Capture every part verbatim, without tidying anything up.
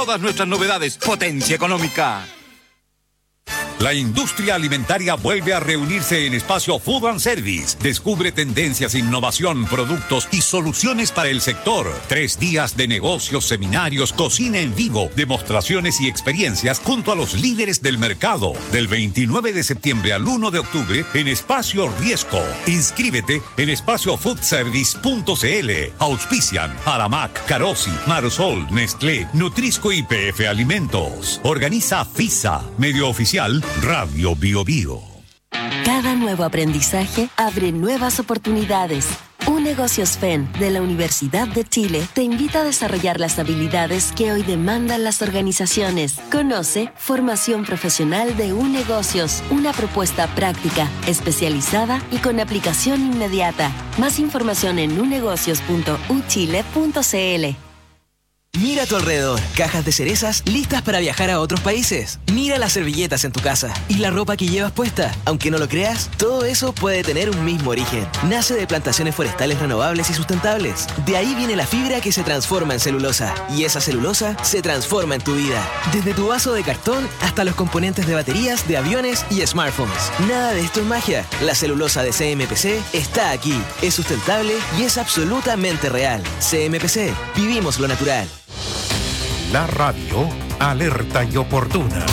Todas nuestras novedades, potencia económica. La industria alimentaria vuelve a reunirse en Espacio Food and Service. Descubre tendencias, innovación, productos y soluciones para el sector. Tres días de negocios, seminarios, cocina en vivo, demostraciones y experiencias junto a los líderes del mercado. Del veintinueve de septiembre al uno de octubre en Espacio Riesco. Inscríbete en espacio food service punto c l. Auspician Aramac, Carosi, Marsol, Nestlé, Nutrisco y P F Alimentos. Organiza FISA, medio oficial Radio Bio Bio. Cada nuevo aprendizaje abre nuevas oportunidades. UNegocios F E N de la Universidad de Chile te invita a desarrollar las habilidades que hoy demandan las organizaciones. Conoce Formación Profesional de UNegocios, una propuesta práctica, especializada y con aplicación inmediata. Más información en unegocios punto u chile punto c l. Mira a tu alrededor, cajas de cerezas listas para viajar a otros países. Mira las servilletas en tu casa y la ropa que llevas puesta. Aunque no lo creas, todo eso puede tener un mismo origen. Nace de plantaciones forestales renovables y sustentables. De ahí viene la fibra que se transforma en celulosa. Y esa celulosa se transforma en tu vida. Desde tu vaso de cartón hasta los componentes de baterías, de aviones y smartphones. Nada de esto es magia. La celulosa de C M P C está aquí. Es sustentable y es absolutamente real. C M P C. Vivimos lo natural. La radio alerta y oportuna.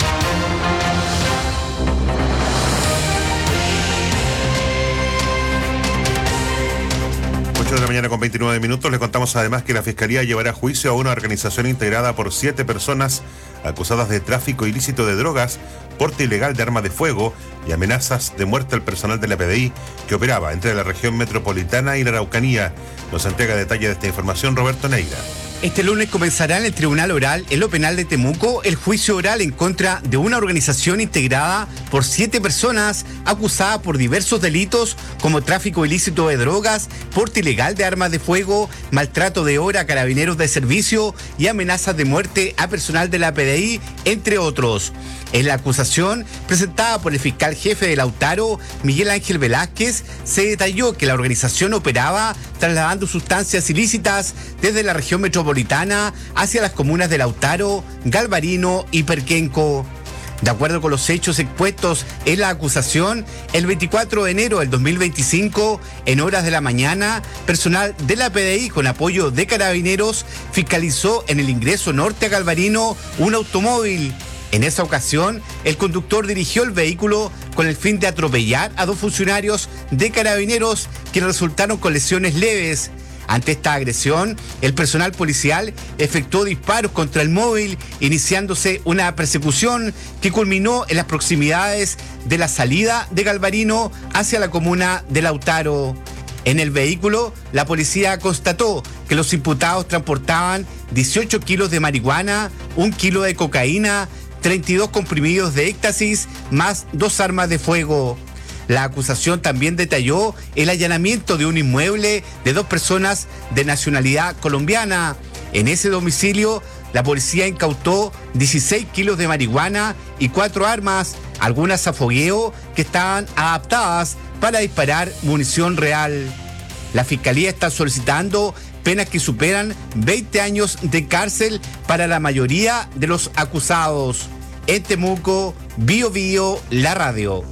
ocho de la mañana con veintinueve minutos. Les contamos además que la Fiscalía llevará a juicio a una organización integrada por siete personas acusadas de tráfico ilícito de drogas, porte ilegal de armas de fuego y amenazas de muerte al personal de la P D I que operaba entre la región metropolitana y la Araucanía. Nos entrega detalle de esta información Roberto Neira. Este lunes comenzará en el Tribunal Oral, en lo penal de Temuco, el juicio oral en contra de una organización integrada por siete personas acusadas por diversos delitos como tráfico ilícito de drogas, porte ilegal de armas de fuego, maltrato de hora a carabineros de servicio y amenazas de muerte a personal de la P D I, entre otros. En la acusación presentada por el fiscal jefe de Lautaro, Miguel Ángel Velázquez, se detalló que la organización operaba trasladando sustancias ilícitas desde la región metropolitana hacia las comunas de Lautaro, Galvarino y Perquenco. De acuerdo con los hechos expuestos en la acusación, el veinticuatro de enero del dos mil veinticinco, en horas de la mañana, personal de la P D I con apoyo de carabineros fiscalizó en el ingreso norte a Galvarino un automóvil. En esa ocasión, el conductor dirigió el vehículo con el fin de atropellar a dos funcionarios de carabineros quienes resultaron con lesiones leves. Ante esta agresión, el personal policial efectuó disparos contra el móvil, iniciándose una persecución que culminó en las proximidades de la salida de Galvarino hacia la comuna de Lautaro. En el vehículo, la policía constató que los imputados transportaban dieciocho kilos de marihuana, un kilo de cocaína, treinta y dos comprimidos de éxtasis, más dos armas de fuego. La acusación también detalló el allanamiento de un inmueble de dos personas de nacionalidad colombiana. En ese domicilio, la policía incautó dieciséis kilos de marihuana y cuatro armas, algunas a fogueo que estaban adaptadas para disparar munición real. La Fiscalía está solicitando penas que superan veinte años de cárcel para la mayoría de los acusados. En Temuco, Bio Bio, la radio.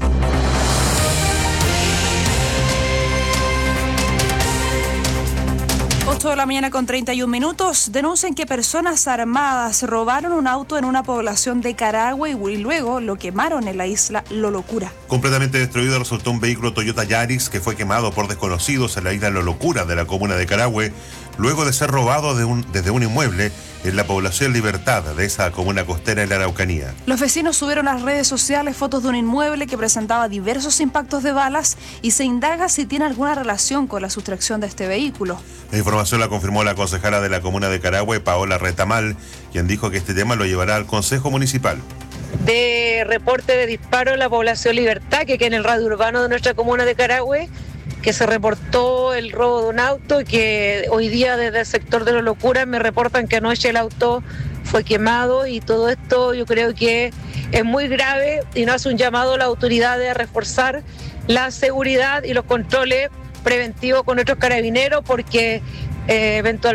ocho de la mañana con treinta y un minutos. Denuncian que personas armadas robaron un auto en una población de Carahue y luego lo quemaron en la isla Lolocura. Completamente destruido resultó un vehículo Toyota Yaris que fue quemado por desconocidos en la isla Lolocura de la comuna de Carahue, luego de ser robado de un, desde un inmueble en la población Libertad de esa comuna costera en la Araucanía. Los vecinos subieron a las redes sociales fotos de un inmueble que presentaba diversos impactos de balas y se indaga si tiene alguna relación con la sustracción de este vehículo. La información la confirmó la concejala de la comuna de Carahue, Paola Retamal, quien dijo que este tema lo llevará al Consejo Municipal. De reporte de disparo en la población Libertad, que queda en el radio urbano de nuestra comuna de Carahue, que se reportó el robo de un auto y que hoy día desde el sector de la Locura me reportan que anoche el auto fue quemado, y todo esto yo creo que es muy grave y nos hace un llamado a la autoridad a reforzar la seguridad y los controles preventivos con nuestros carabineros, porque eh, eventualmente